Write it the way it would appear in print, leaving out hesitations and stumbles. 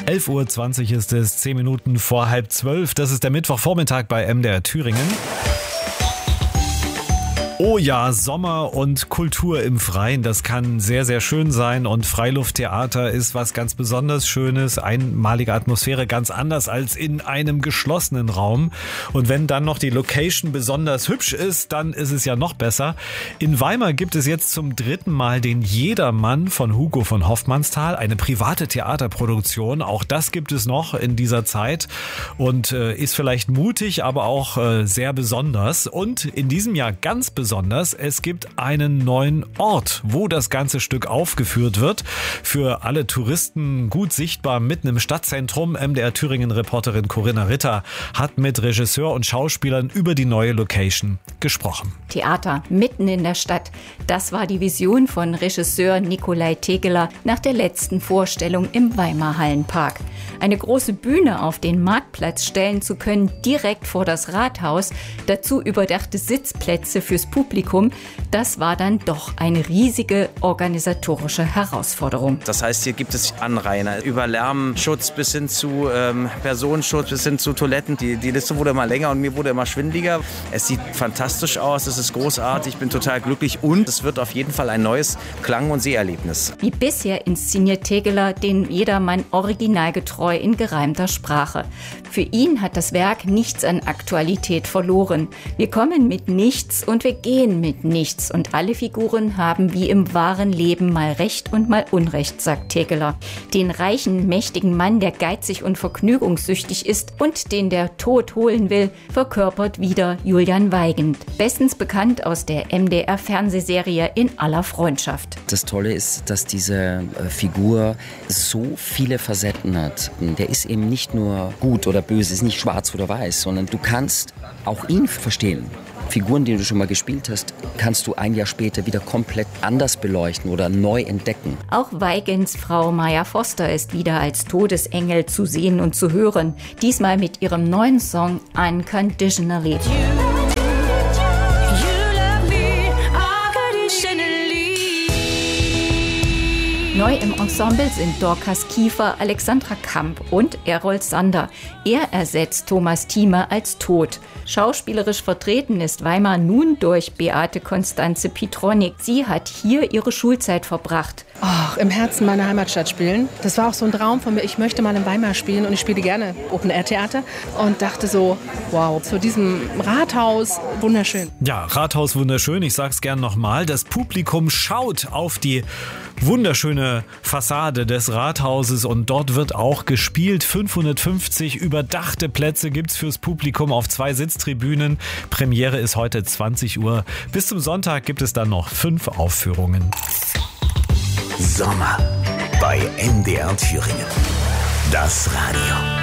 11:20 Uhr ist es, 10 Minuten vor 11:30. Das ist der Mittwochvormittag bei MDR Thüringen. Oh ja, Sommer und Kultur im Freien, das kann sehr, sehr schön sein und Freilufttheater ist was ganz besonders Schönes, einmalige Atmosphäre, ganz anders als in einem geschlossenen Raum. Und wenn dann noch die Location besonders hübsch ist, dann ist es ja noch besser. In Weimar gibt es jetzt zum 3. Mal den Jedermann von Hugo von Hofmannsthal, eine private Theaterproduktion. Auch das gibt es noch in dieser Zeit und ist vielleicht mutig, aber auch sehr besonders. Und in diesem Jahr ganz besonders, es gibt einen neuen Ort, wo das ganze Stück aufgeführt wird. Für alle Touristen gut sichtbar mitten im Stadtzentrum. MDR Thüringen-Reporterin Corinna Ritter hat mit Regisseur und Schauspielern über die neue Location gesprochen. Theater mitten in der Stadt. Das war die Vision von Regisseur Nikolai Tegeler nach der letzten Vorstellung im Weimar Hallenpark. Eine große Bühne auf den Marktplatz stellen zu können, direkt vor das Rathaus, dazu überdachte Sitzplätze fürs Publikum, das war dann doch eine riesige organisatorische Herausforderung. Das heißt, hier gibt es Anrainer, über Lärmschutz bis hin zu Personenschutz, bis hin zu Toiletten. Die Liste wurde immer länger und mir wurde immer schwindeliger. Es sieht fantastisch aus, es ist großartig, ich bin total glücklich und es wird auf jeden Fall ein neues Klang- und Seherlebnis. Wie bisher inszeniert Tegeler den Jedermann originalgetreu in gereimter Sprache. Für ihn hat das Werk nichts an Aktualität verloren. Wir kommen mit nichts und wir gehen mit nichts und alle Figuren haben wie im wahren Leben mal Recht und mal Unrecht, sagt Tegeler. Den reichen, mächtigen Mann, der geizig und vergnügungssüchtig ist und den der Tod holen will, verkörpert wieder Julian Weigand. Bestens bekannt aus der MDR-Fernsehserie In aller Freundschaft. Das Tolle ist, dass diese Figur so viele Facetten hat. Der ist eben nicht nur gut oder böse, ist nicht schwarz oder weiß, sondern du kannst auch ihn verstehen. Figuren, die du schon mal gespielt hast, kannst du ein Jahr später wieder komplett anders beleuchten oder neu entdecken. Auch Weigands Frau Maya Foster ist wieder als Todesengel zu sehen und zu hören. Diesmal mit ihrem neuen Song Unconditionally. Neu im Ensemble sind Dorcas Kiefer, Alexandra Kamp und Errol Sander. Er ersetzt Thomas Thieme als Tod. Schauspielerisch vertreten ist Weimar nun durch Beate Constanze Pietronik. Sie hat hier ihre Schulzeit verbracht. Im Herzen meiner Heimatstadt spielen. Das war auch so ein Traum von mir. Ich möchte mal in Weimar spielen und ich spiele gerne Open-Air-Theater und dachte so, wow, zu diesem Rathaus, wunderschön. Ja, Rathaus wunderschön. Ich sag's gern nochmal. Das Publikum schaut auf die wunderschöne Fassade des Rathauses und dort wird auch gespielt. 550 überdachte Plätze gibt's fürs Publikum auf 2 Sitztribünen. Premiere ist heute 20 Uhr. Bis zum Sonntag gibt es dann noch 5 Aufführungen. Sommer bei MDR Thüringen. Das Radio.